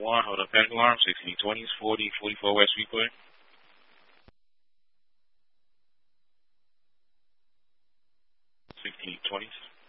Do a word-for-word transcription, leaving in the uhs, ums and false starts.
one. Hold up, panic alarm. sixteen twenties, forty, forty-four West Freeway. sixteen twenties.